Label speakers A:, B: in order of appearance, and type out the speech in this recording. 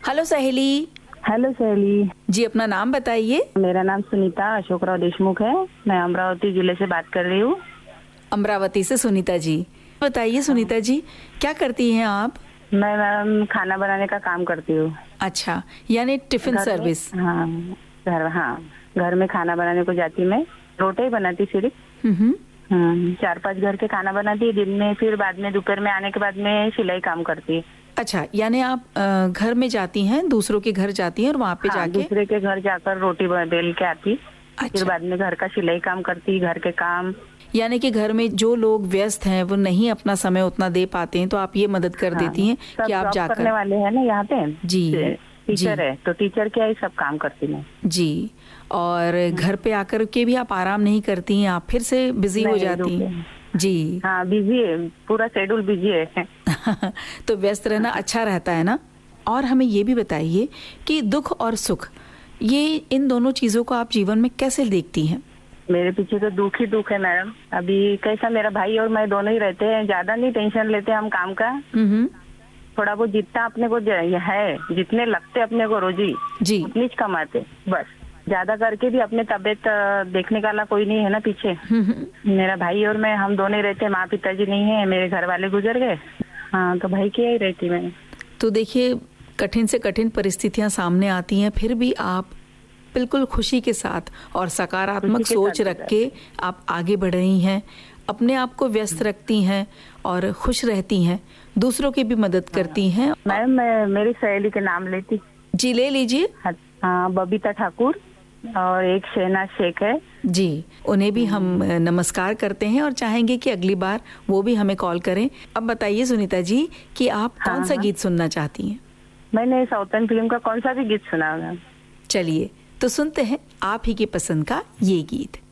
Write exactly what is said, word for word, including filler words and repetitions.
A: Hello सहेली।
B: Hello सहेली
A: जी, अपना नाम बताइए।
B: मेरा नाम सुनीता अशोकराव देशमुख है। मैं अमरावती जिले से बात कर रही हूँ।
A: अमरावती से सुनीता जी। बताइए सुनीता जी, क्या करती हैं आप?
B: मैं मैम खाना बनाने का काम करती हूँ।
A: अच्छा, यानी टिफिन सर्विस।
B: हाँ, घर हाँ घर में खाना बनाने को जाती मैं। रोटी ही बनाती सिर्फ।
A: हम्म
B: हम्म, चार पांच घर के खाना बनाती दिन में, फिर बाद में दोपहर में आने के बाद में सिलाई काम करती।
A: अच्छा, यानी आप अ, घर में जाती हैं, दूसरों के घर जाती हैं और वहाँ पे
B: हाँ,
A: जाके
B: दूसरे के घर जाकर रोटी बेल के आती। फिर
A: अच्छा,
B: बाद में घर का सिलाई काम करती, घर के काम।
A: यानी कि घर में जो लोग व्यस्त हैं वो नहीं अपना समय उतना दे पाते हैं, तो आप ये मदद कर
B: हाँ,
A: देती हैं
B: सब
A: कि आप
B: जॉब
A: जाकर।
B: करने वाले हैं ना यहाँ पे।
A: जी
B: टीचर है तो टीचर क्या ही सब काम करती मैं।
A: जी। और घर पे आकर के भी आप आराम नहीं करती हैं, आप फिर से बिजी हो जाती हैं। जी
B: हाँ, बिजी है, पूरा शेड्यूल बिजी है।
A: तो व्यस्त रहना अच्छा रहता है ना। और हमें ये भी बताइए कि दुख और सुख, ये इन दोनों चीजों को आप जीवन में कैसे देखती हैं?
B: मेरे पीछे तो दुख ही दुख है मैडम। अभी कैसा, मेरा भाई और मैं दोनों ही रहते हैं, ज्यादा नहीं टेंशन लेते हम काम का।
A: हम्म
B: थोड़ा बहुत जितना अपने को है, जितने लगते अपने को रोजी
A: जी
B: उतनी कमाते बस। ज्यादा करके भी अपने तबीयत देखने वाला कोई नहीं है ना पीछे। मेरा भाई और मैं हम दोनों ही रहते हैं, माँ पिताजी नहीं है, मेरे घर वाले गुजर गए। हाँ, तो भाई की ही रहती मैं।
A: तो देखिए, कठिन से कठिन परिस्थितियां सामने आती हैं, फिर भी आप बिल्कुल खुशी के साथ और सकारात्मक सोच रख के आप आगे बढ़ रही हैं, अपने आप को व्यस्त रखती हैं और खुश रहती हैं, दूसरों की भी मदद करती हैं।
B: मैम, मैं मेरी सहेली के नाम लेती।
A: जी, ले लीजिए।
B: हाँ, बबीता ठाकुर और एक शहनाज शेख है।
A: जी, उन्हें भी हम नमस्कार करते हैं और चाहेंगे कि अगली बार वो भी हमें कॉल करें। अब बताइए सुनीता जी कि आप
B: हाँ,
A: कौन सा
B: हाँ।
A: गीत सुनना चाहती हैं?
B: मैंने साउथर्न फिल्म का कौन सा भी गीत सुना होगा।
A: चलिए तो सुनते हैं आप ही की पसंद का ये गीत।